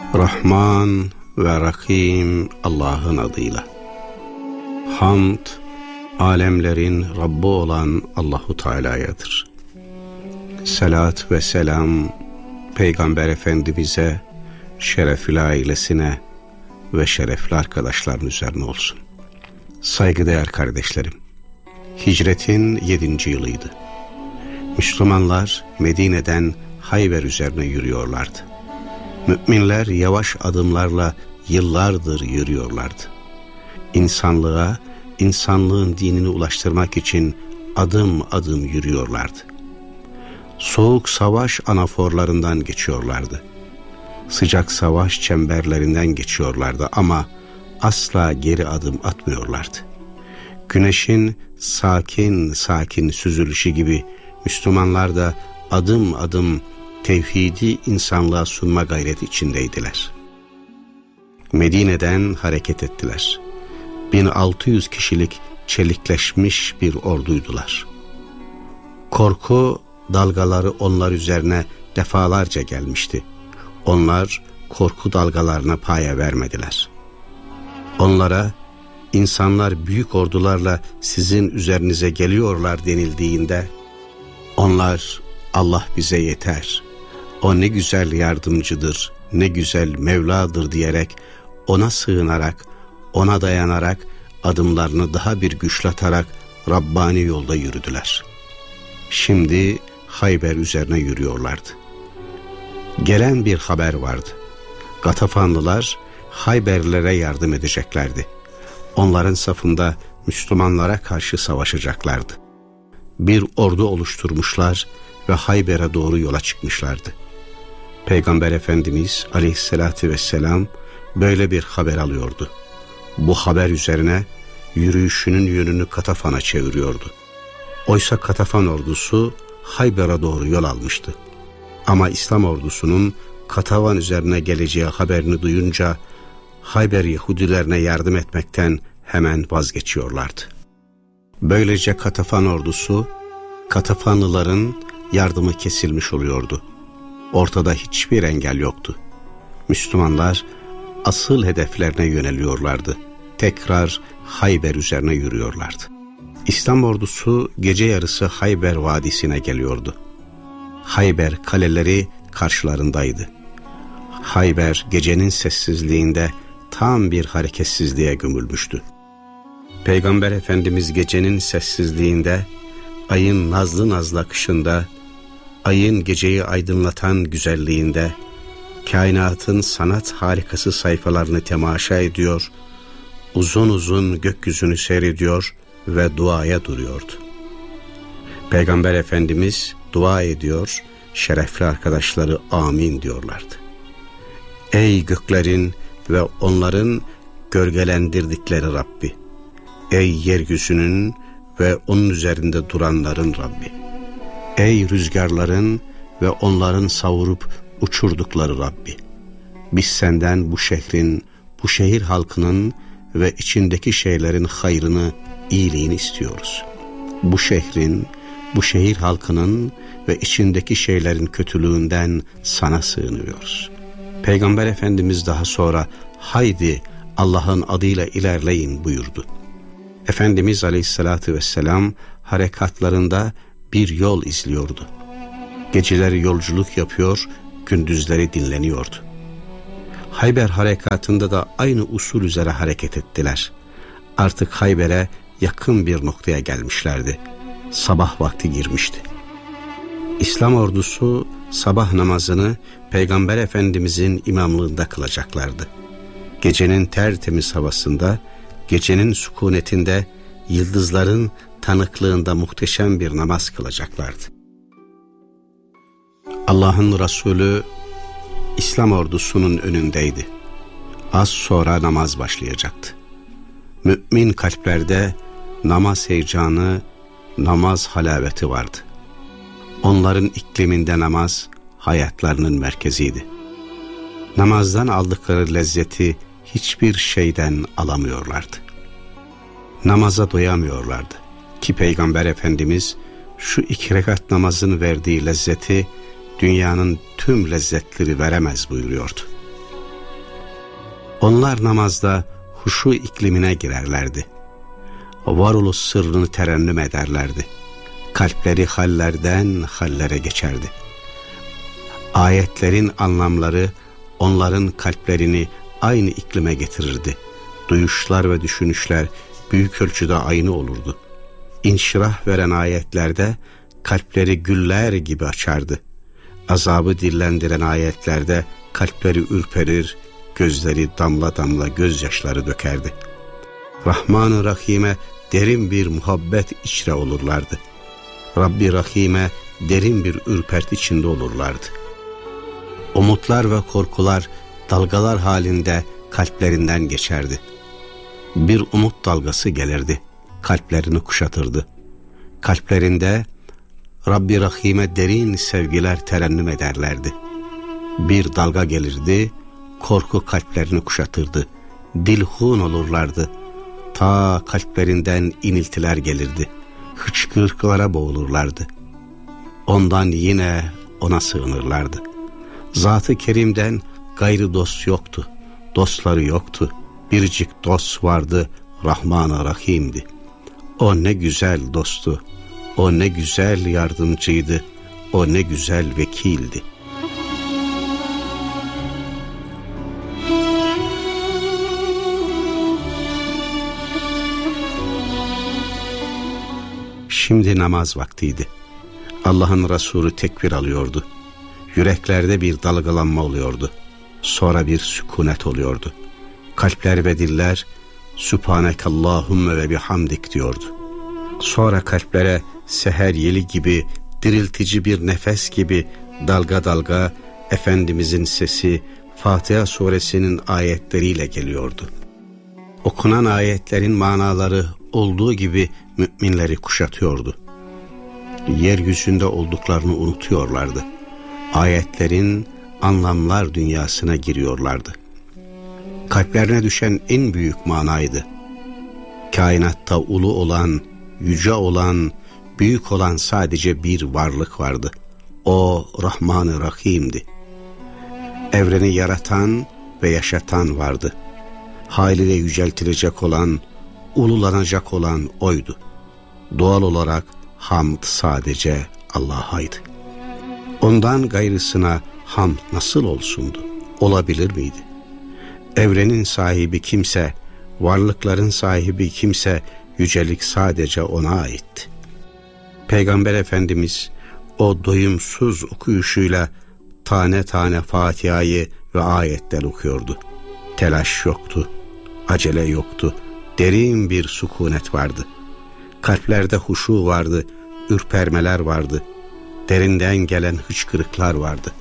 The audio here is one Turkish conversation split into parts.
Rahman ve Rahim Allah'ın adıyla. Hamd, alemlerin Rabbi olan Allahu Teala'yadır. Salat ve selam Peygamber Efendimiz'e, şerefli ailesine ve şerefli arkadaşların üzerine olsun. Saygıdeğer kardeşlerim, hicretin 7. yılıydı. Müslümanlar Medine'den Hayber üzerine yürüyorlardı. Müminler yavaş adımlarla yıllardır yürüyorlardı. İnsanlığa, insanlığın dinini ulaştırmak için adım adım yürüyorlardı. Soğuk savaş anaforlarından geçiyorlardı. Sıcak savaş çemberlerinden geçiyorlardı ama asla geri adım atmıyorlardı. Güneşin sakin sakin süzülüşü gibi Müslümanlar da adım adım tevhidi insanlığa sunma gayreti içindeydiler. Medine'den hareket ettiler. 1600 kişilik çelikleşmiş bir orduydular. Korku dalgaları onlar üzerine defalarca gelmişti. Onlar korku dalgalarına paya vermediler. Onlara insanlar büyük ordularla sizin üzerinize geliyorlar denildiğinde onlar Allah bize yeter, o ne güzel yardımcıdır, ne güzel Mevladır diyerek ona sığınarak, ona dayanarak adımlarını daha bir güçlatarak Rabbani yolda yürüdüler. Şimdi Hayber üzerine yürüyorlardı. Gelen bir haber vardı. Gatafanlılar Hayberlilere yardım edeceklerdi. Onların safında Müslümanlara karşı savaşacaklardı. Bir ordu oluşturmuşlar ve Hayber'e doğru yola çıkmışlardı. Peygamber Efendimiz Aleyhisselatü Vesselam böyle bir haber alıyordu. Bu haber üzerine yürüyüşünün yönünü Katafan'a çeviriyordu. Oysa Katafan ordusu Hayber'e doğru yol almıştı. Ama İslam ordusunun Katafan üzerine geleceği haberini duyunca Hayber Yahudilerine yardım etmekten hemen vazgeçiyorlardı. Böylece Katafan ordusu, Katafanlıların yardımı kesilmiş oluyordu. Ortada hiçbir engel yoktu. Müslümanlar asıl hedeflerine yöneliyorlardı. Tekrar Hayber üzerine yürüyorlardı. İslam ordusu gece yarısı Hayber Vadisi'ne geliyordu. Hayber kaleleri karşılarındaydı. Hayber gecenin sessizliğinde tam bir hareketsizliğe gömülmüştü. Peygamber Efendimiz gecenin sessizliğinde, ayın nazlı nazlı akışında, ayın geceyi aydınlatan güzelliğinde, kainatın sanat harikası sayfalarını temaşa ediyor, uzun uzun gökyüzünü seyrediyor ve duaya duruyordu. Peygamber Efendimiz dua ediyor, şerefli arkadaşları amin diyorlardı. Ey göklerin ve onların gölgelendirdikleri Rabbi! Ey yeryüzünün ve onun üzerinde duranların Rabbi! Ey rüzgarların ve onların savurup uçurdukları Rabbi! Biz senden bu şehrin, bu şehir halkının ve içindeki şeylerin hayrını, iyiliğini istiyoruz. Bu şehrin, bu şehir halkının ve içindeki şeylerin kötülüğünden sana sığınıyoruz. Peygamber Efendimiz daha sonra haydi Allah'ın adıyla ilerleyin buyurdu. Efendimiz Aleyhisselatü Vesselam harekatlarında bir yol izliyordu. Geceleri yolculuk yapıyor, gündüzleri dinleniyordu. Hayber harekatında da aynı usul üzere hareket ettiler. Artık Hayber'e yakın bir noktaya gelmişlerdi. Sabah vakti girmişti. İslam ordusu sabah namazını Peygamber Efendimizin imamlığında kılacaklardı. Gecenin tertemiz havasında, gecenin sükunetinde, yıldızların tanıklığında muhteşem bir namaz kılacaklardı. Allah'ın Resulü İslam ordusunun önündeydi. Az sonra namaz başlayacaktı. Mümin kalplerde namaz heyecanı, namaz halaveti vardı. Onların ikliminde namaz hayatlarının merkeziydi. Namazdan aldıkları lezzeti hiçbir şeyden alamıyorlardı. Namaza doyamıyorlardı ki Peygamber Efendimiz şu 2 rekat namazın verdiği lezzeti dünyanın tüm lezzetleri veremez buyuruyordu. Onlar namazda huşu iklimine girerlerdi. Varoluş sırrını terennüm ederlerdi. Kalpleri hallerden hallere geçerdi. Ayetlerin anlamları onların kalplerini aynı iklime getirirdi. Duyuşlar ve düşünüşler büyük ölçüde aynı olurdu. İnşirah veren ayetlerde kalpleri güller gibi açardı. Azabı dillendiren ayetlerde kalpleri ürperir, gözleri damla damla gözyaşları dökerdi. Rahman-ı Rahim'e derin bir muhabbet içre olurlardı. Rabbi Rahim'e derin bir ürperti içinde olurlardı. Umutlar ve korkular dalgalar halinde kalplerinden geçerdi. Bir umut dalgası gelirdi, kalplerini kuşatırdı. Kalplerinde Rabbi Rahim'e derin sevgiler terennüm ederlerdi. Bir dalga gelirdi, korku kalplerini kuşatırdı. Dilhun olurlardı. Ta kalplerinden iniltiler gelirdi. Hıçkırıklara boğulurlardı. Ondan yine ona sığınırlardı. Zat-ı Kerim'den gayrı dost yoktu. Dostları yoktu. Biricik dost vardı, Rahman-ı Rahim'di. O ne güzel dostu, o ne güzel yardımcıydı, o ne güzel vekildi. Şimdi namaz vaktiydi. Allah'ın Resulü tekbir alıyordu. Yüreklerde bir dalgalanma oluyordu. Sonra bir sükunet oluyordu. Kalpler ve diller Sübhanekallahümme ve bihamdik diyordu. Sonra kalplere seher yeli gibi, diriltici bir nefes gibi dalga dalga Efendimizin sesi Fatiha suresinin ayetleriyle geliyordu. Okunan ayetlerin manaları olduğu gibi müminleri kuşatıyordu. Yeryüzünde olduklarını unutuyorlardı. Ayetlerin anlamlar dünyasına giriyorlardı. Kalplerine düşen en büyük manaydı. Kainatta ulu olan, yüce olan, büyük olan sadece bir varlık vardı. O Rahman-ı Rahim'di. Evreni yaratan ve yaşatan vardı. Haliyle yüceltilecek olan, ululanacak olan oydu. Doğal olarak hamd sadece Allah'aydı. Ondan gayrısına hamd nasıl olsundu? Olabilir miydi? Evrenin sahibi kimse, varlıkların sahibi kimse, yücelik sadece ona aitti. Peygamber Efendimiz o doyumsuz okuyuşuyla tane tane Fatiha'yı ve ayetler okuyordu. Telaş yoktu, acele yoktu, derin bir sükunet vardı. Kalplerde huşu vardı, ürpermeler vardı, derinden gelen hıçkırıklar vardı.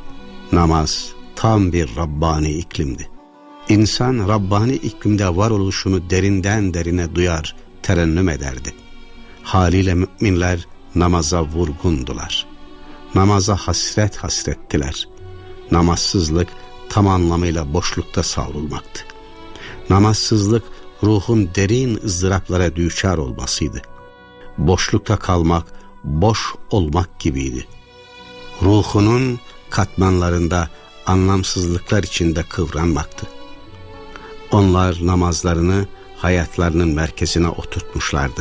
Namaz tam bir Rabbani iklimdi. İnsan Rabbani iklimde varoluşunu derinden derine duyar, terennüm ederdi. Haliyle müminler namaza vurgundular. Namaza hasret hasrettiler. Namazsızlık tam anlamıyla boşlukta savrulmaktı. Namazsızlık ruhun derin ızdıraplara düçar olmasıydı. Boşlukta kalmak, boş olmak gibiydi. Ruhunun katmanlarında anlamsızlıklar içinde kıvranmaktı. Onlar namazlarını hayatlarının merkezine oturtmuşlardı.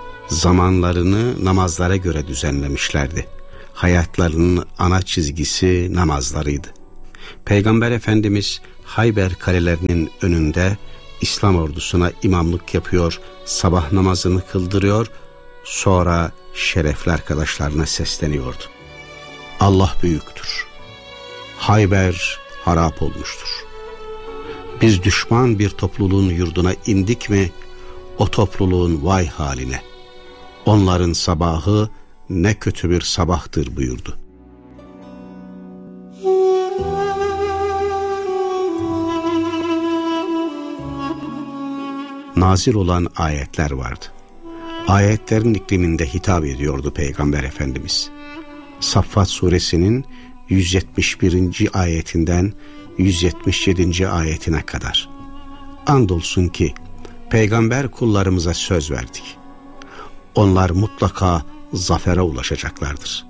Zamanlarını namazlara göre düzenlemişlerdi. Hayatlarının ana çizgisi namazlarıydı. Peygamber Efendimiz Hayber kalelerinin önünde İslam ordusuna imamlık yapıyor, sabah namazını kıldırıyor, sonra şerefli arkadaşlarına sesleniyordu. Allah büyüktür. Hayber harap olmuştur. Biz düşman bir topluluğun yurduna indik mi, o topluluğun vay haline. Onların sabahı ne kötü bir sabahtır buyurdu. Nazil olan ayetler vardı. Ayetlerin ikliminde hitap ediyordu Peygamber Efendimiz. Saffat suresinin 171. ayetinden 177. ayetine kadar. Andolsun ki peygamber kullarımıza söz verdik. Onlar mutlaka zafere ulaşacaklardır.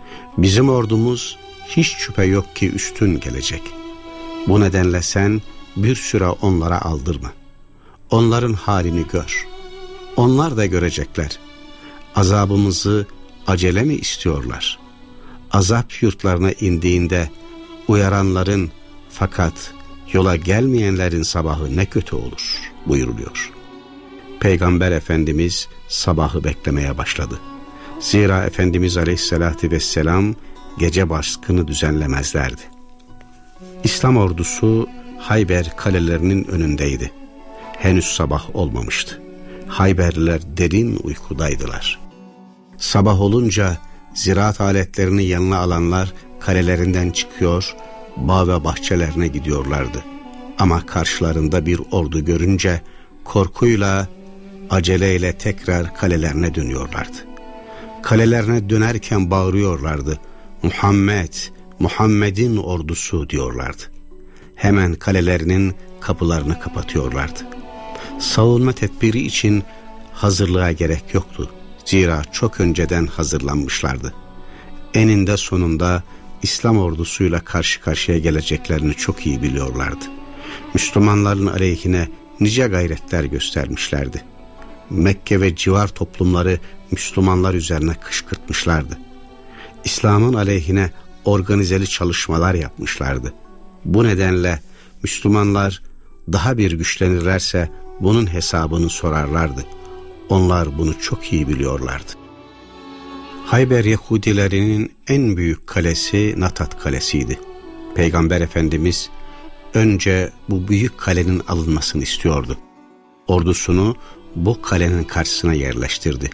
Bizim ordumuz hiç şüphe yok ki üstün gelecek. Bu nedenle sen bir süre onlara aldırma. Onların halini gör. Onlar da görecekler. Azabımızı acele mi istiyorlar? Azap yurtlarına indiğinde uyaranların fakat yola gelmeyenlerin sabahı ne kötü olur buyuruluyor. Peygamber Efendimiz sabahı beklemeye başladı. Zira Efendimiz Aleyhisselatü Vesselam gece baskını düzenlemezlerdi. İslam ordusu Hayber kalelerinin önündeydi. Henüz sabah olmamıştı. Hayberliler derin uykudaydılar. Sabah olunca ziraat aletlerini yanına alanlar kalelerinden çıkıyor, bağ ve bahçelerine gidiyorlardı. Ama karşılarında bir ordu görünce korkuyla, aceleyle tekrar kalelerine dönüyorlardı. Kalelerine dönerken bağırıyorlardı. Muhammed, Muhammed'in ordusu diyorlardı. Hemen kalelerinin kapılarını kapatıyorlardı. Savunma tedbiri için hazırlığa gerek yoktu. Zira çok önceden hazırlanmışlardı. Eninde sonunda İslam ordusuyla karşı karşıya geleceklerini çok iyi biliyorlardı. Müslümanların aleyhine nice gayretler göstermişlerdi. Mekke ve civar toplumları Müslümanlar üzerine kışkırtmışlardı. İslam'ın aleyhine organizeli çalışmalar yapmışlardı. Bu nedenle Müslümanlar daha bir güçlenirlerse bunun hesabını sorarlardı. Onlar bunu çok iyi biliyorlardı. Hayber Yahudilerinin en büyük kalesi Natat Kalesi'ydi. Peygamber Efendimiz önce bu büyük kalenin alınmasını istiyordu. Ordusunu bu kalenin karşısına yerleştirdi.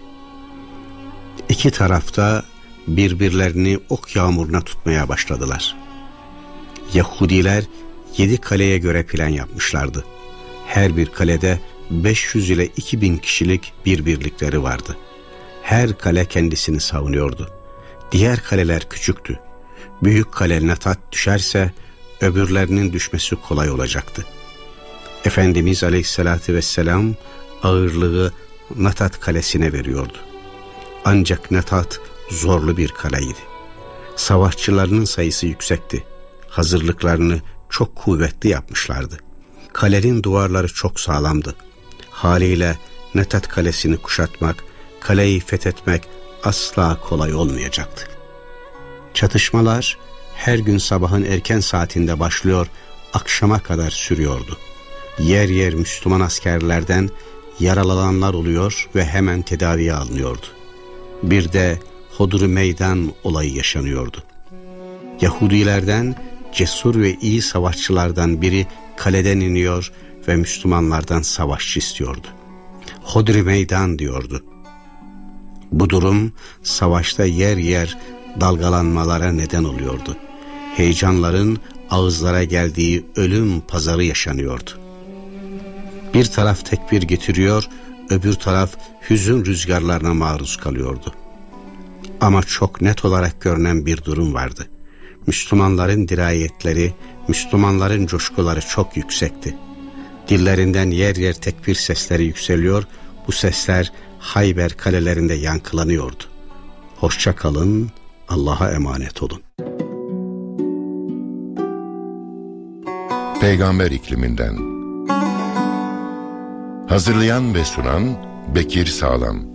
İki tarafta birbirlerini ok yağmuruna tutmaya başladılar. Yahudiler 7 kaleye göre plan yapmışlardı. Her bir kalede 500 ile 2000 kişilik bir birlikleri vardı. Her kale kendisini savunuyordu. Diğer kaleler küçüktü. Büyük kale Natat düşerse öbürlerinin düşmesi kolay olacaktı. Efendimiz Aleyhisselatü Vesselam ağırlığı Natat kalesine veriyordu. Ancak Natat zorlu bir kaleydi. Savaşçılarının sayısı yüksekti. Hazırlıklarını çok kuvvetli yapmışlardı. Kalenin duvarları çok sağlamdı. Haliyle Natat kalesini kuşatmak, kaleyi fethetmek asla kolay olmayacaktı. Çatışmalar her gün sabahın erken saatinde başlıyor, akşama kadar sürüyordu. Yer yer Müslüman askerlerden yaralananlar oluyor ve hemen tedaviye alınıyordu. Bir de Hodri Meydan olayı yaşanıyordu. Yahudilerden cesur ve iyi savaşçılardan biri kaleden iniyor ve Müslümanlardan savaşçı istiyordu. Hodri Meydan diyordu. Bu durum savaşta yer yer dalgalanmalara neden oluyordu. Heyecanların ağızlara geldiği ölüm pazarı yaşanıyordu. Bir taraf tekbir getiriyor, öbür taraf hüzün rüzgarlarına maruz kalıyordu. Ama çok net olarak görünen bir durum vardı. Müslümanların dirayetleri, Müslümanların coşkuları çok yüksekti. Dillerinden yer yer tekbir sesleri yükseliyor, bu sesler Hayber kalelerinde yankılanıyordu. Hoşça kalın, Allah'a emanet olun. Peygamber ikliminden. Hazırlayan ve sunan Bekir Sağlam.